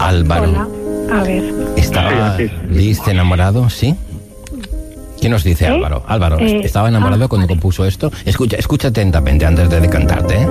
Álvaro. Hola. A ver. ¿Estaba Liszt enamorado? ¿Sí? ¿Qué nos dice Álvaro? Álvaro, ¿estaba enamorado cuando compuso esto? Escucha atentamente antes de decantarte, ¿eh?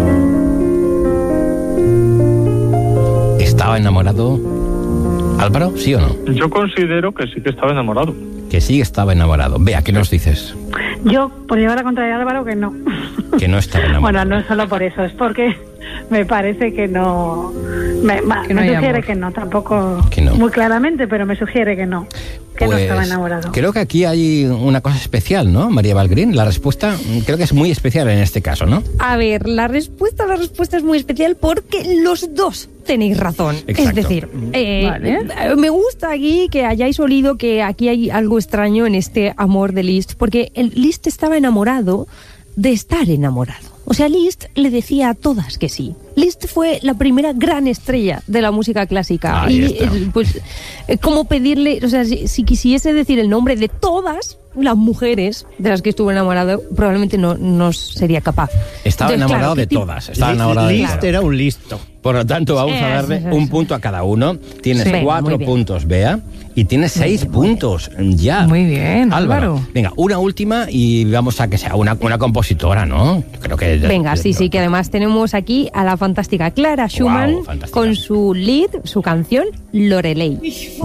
¿Estaba enamorado Álvaro? ¿Sí o no? Yo considero que sí que estaba enamorado. Que sí estaba enamorado. Vea, ¿qué nos dices? Yo, por llevar la contraria a Álvaro, que no. Que no estaba enamorado. Bueno, no es solo por eso, es porque me parece que no... Me sugiere amor. Que no, tampoco que no. Muy claramente, pero me sugiere que no. Que no estaba enamorado. Creo que aquí hay una cosa especial, ¿no, María Valgrín? La respuesta creo que es muy especial en este caso, ¿no? A ver, la respuesta es muy especial porque los dos tenéis razón. Exacto. Es decir, me gusta aquí que hayáis olido que aquí hay algo extraño en este amor de Liszt, porque Liszt estaba enamorado de estar enamorado. O sea, Liszt le decía a todas que sí. Liszt fue la primera gran estrella de la música clásica. Ahí está. Pues, ¿cómo pedirle? O sea, si quisiese decir el nombre de todas las mujeres de las que estuvo enamorado, probablemente no sería capaz. Estaba enamorado de todas. Estaba enamorado de Liszt era un listo. Por lo tanto, vamos a darle un punto a cada uno. Tienes 4 puntos, Bea, y tienes 6 puntos ya. Muy bien, Álvaro. Venga, una última y vamos a que sea una compositora, ¿no? Yo creo que... Venga, sí, que además tenemos aquí a la fantástica Clara Schumann con su lead, su canción Lorelei.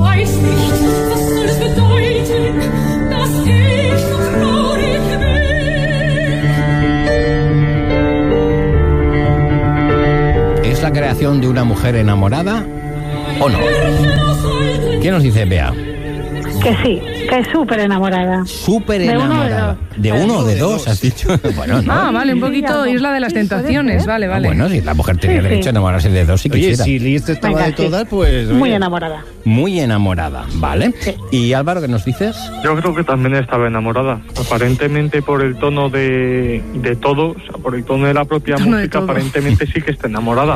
¿Es la creación de una mujer enamorada o no? ¿Qué nos dice Bea? Que sí, que es súper enamorada. Súper enamorada. ¿De uno o de dos, has dicho? Bueno, no. Vale, un poquito Isla de las Tentaciones, vale. Bueno, si la mujer tenía derecho a enamorarse de dos si quisiera. Si Liszt estaba de todas, pues... Muy enamorada. Muy enamorada, ¿vale? Sí. ¿Y Álvaro, qué nos dices? Yo creo que también estaba enamorada. Aparentemente por el tono de todo, o sea, por el tono de la propia música, aparentemente sí que está enamorada.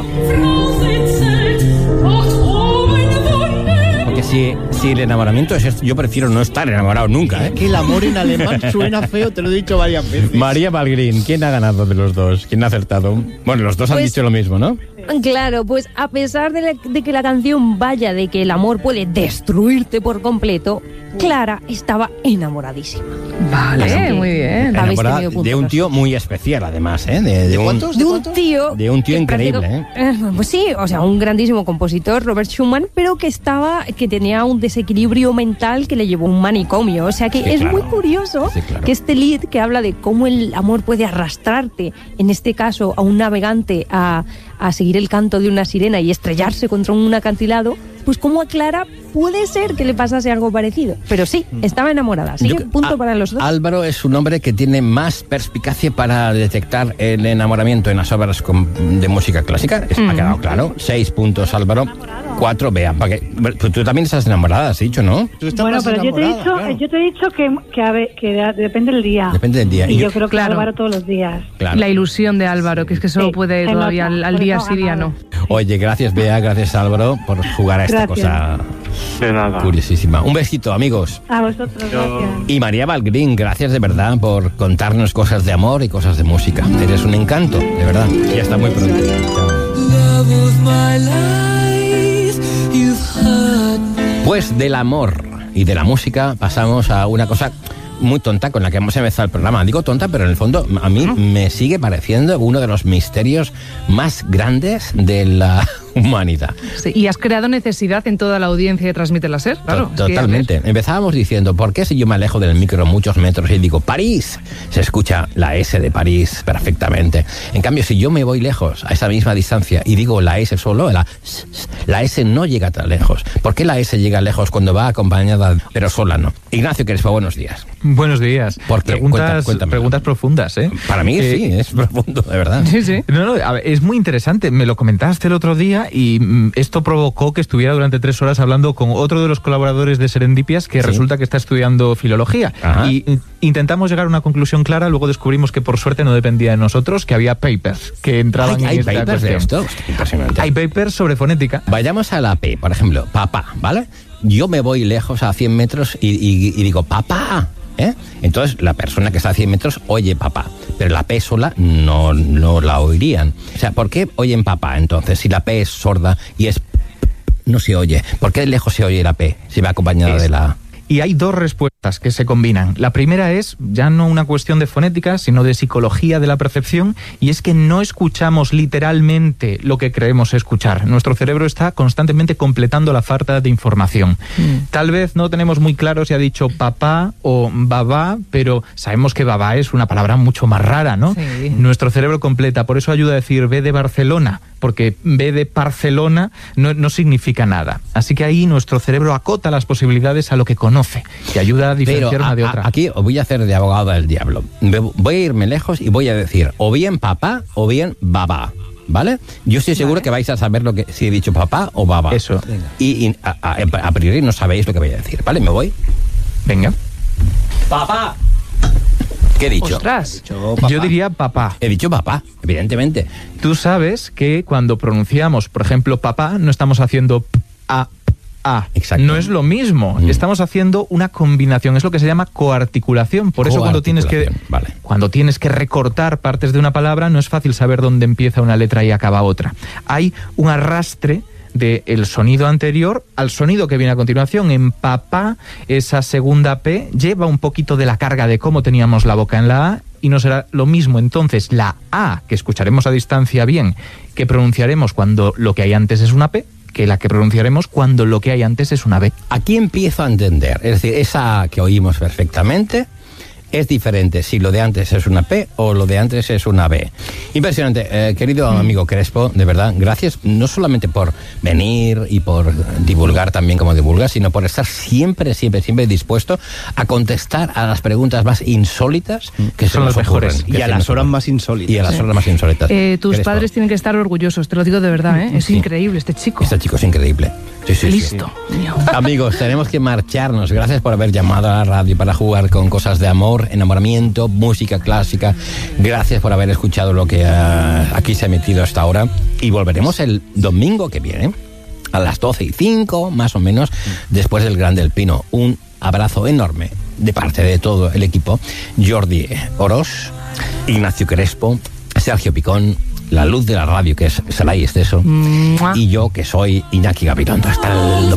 Si el enamoramiento es esto, yo prefiero no estar enamorado nunca, ¿eh? Que el amor en alemán suena feo, te lo he dicho varias veces. María Valgrín, ¿quién ha ganado de los dos? ¿Quién ha acertado? Bueno, los dos han dicho lo mismo, ¿no? Claro, pues a pesar de que la canción vaya de que el amor puede destruirte por completo, Clara estaba enamoradísima. Vale, muy bien. Enamorada de un tío muy especial, además, ¿eh? ¿De cuántos? De un tío increíble, ¿eh? Pues sí, o sea, un grandísimo compositor, Robert Schumann, pero que tenía un desequilibrio mental que le llevó a un manicomio. O sea que es muy curioso que este lead que habla de cómo el amor puede arrastrarte, en este caso a un navegante, a seguir el canto de una sirena y estrellarse contra un acantilado, pues como a Clara puede ser que le pasase algo parecido. Pero sí, estaba enamorada. Así que punto para los dos. Álvaro es un hombre que tiene más perspicacia para detectar el enamoramiento en las obras de música clásica. Ha quedado claro. 6 puntos, Álvaro. 4, Bea. Pues tú también estás enamorada, has dicho, ¿no? Bueno, pero yo te he dicho que depende del día. Depende del día. Y yo creo que Álvaro todos los días. Claro. La ilusión de Álvaro, que es que solo puede todavía al día sí, día no. Oye, gracias, Bea, gracias, Álvaro, por jugar a esta cosa de nada. Curiosísima. Un besito, amigos. A vosotros, gracias. Y María Valgrín, gracias de verdad por contarnos cosas de amor y cosas de música. Eres un encanto, de verdad. Y hasta muy pronto. Pues del amor y de la música pasamos a una cosa muy tonta con la que hemos empezado el programa. Digo tonta, pero en el fondo a mí me sigue pareciendo uno de los misterios más grandes de la humanidad. Sí, y has creado necesidad en toda la audiencia de Transmite la SER, claro. Totalmente. Empezábamos diciendo, ¿por qué si yo me alejo del micro muchos metros y digo París? Se escucha la S de París perfectamente. En cambio, si yo me voy lejos, a esa misma distancia, y digo la S solo, la S no llega tan lejos. ¿Por qué la S llega lejos cuando va acompañada, pero sola no? Ignacio Crespo, buenos días. Buenos días. ¿Por qué? Preguntas profundas, ¿eh? Para mí sí, es profundo, de verdad. Sí. No, a ver, es muy interesante. Me lo comentaste el otro día y esto provocó que estuviera durante 3 horas hablando con otro de los colaboradores de Serendipias que resulta que está estudiando filología. Ajá. Y intentamos llegar a una conclusión clara, luego descubrimos que por suerte no dependía de nosotros, que había papers que entraban en esta papers cuestión. De esto? Impresionante. Hay papers sobre fonética. Vayamos a la P, por ejemplo, papá, ¿vale? Yo me voy lejos a 100 metros y digo, papá, ¿eh? Entonces la persona que está a 100 metros oye papá, pero la P sola no la oirían. O sea, ¿por qué oyen papá entonces si la P es sorda y es no se oye. ¿Por qué de lejos se oye la P? Si va acompañada de la A. Y hay dos respuestas que se combinan. La primera es ya no una cuestión de fonética, sino de psicología de la percepción, y es que no escuchamos literalmente lo que creemos escuchar. Nuestro cerebro está constantemente completando la falta de información. Tal vez no tenemos muy claro si ha dicho papá o babá, pero sabemos que babá es una palabra mucho más rara, ¿no? Sí. Nuestro cerebro completa, por eso ayuda a decir B de Barcelona, porque B de Barcelona no significa nada. Así que ahí nuestro cerebro acota las posibilidades a lo que conoce, que ayuda a diferenciar una de otra. Aquí os voy a hacer de abogado del diablo. Voy a irme lejos y voy a decir o bien papá o bien babá, ¿vale? Yo estoy seguro que vais a saber si he dicho papá o babá. Eso. Y a priori no sabéis lo que voy a decir, ¿vale? ¿Me voy? Venga. ¡Papá! ¿Qué he dicho? ¡Ostras! Yo diría papá. He dicho papá, evidentemente. Tú sabes que cuando pronunciamos, por ejemplo, papá, no estamos haciendo a. Exacto. No es lo mismo. Estamos haciendo una combinación. Es lo que se llama coarticulación. Por eso cuando tienes que recortar partes de una palabra, no es fácil saber dónde empieza una letra y acaba otra. Hay un arrastre del sonido anterior al sonido que viene a continuación. En papá, esa segunda P lleva un poquito de la carga de cómo teníamos la boca en la A, y no será lo mismo entonces la A, que escucharemos a distancia bien, que pronunciaremos cuando lo que hay antes es una P, que la que pronunciaremos cuando lo que hay antes es una B. Aquí empiezo a entender, es decir, esa A que oímos perfectamente es diferente si lo de antes es una P o lo de antes es una B. Impresionante. Querido amigo Crespo, de verdad, gracias no solamente por venir y por divulgar también como divulgas, sino por estar siempre dispuesto a contestar a las preguntas más insólitas que son las mejores. Y a las horas más insólitas. Y a las horas más insólitas. Tus padres tienen que estar orgullosos, te lo digo de verdad, ¿eh? Es increíble este chico. Este chico es increíble. Sí. Listo. Amigos, tenemos que marcharnos. Gracias por haber llamado a la radio para jugar con cosas de amor, enamoramiento, música clásica. Gracias por haber escuchado lo que aquí se ha emitido hasta ahora. Y volveremos el domingo que viene a las 12:05, más o menos, después del Gran del Pino. Un abrazo enorme de parte de todo el equipo. Jordi Oroz, Ignacio Crespo, Sergio Picón, la luz de la radio, que es Salai Esteso, y yo, que soy Iñaki Gabilondo. Hasta el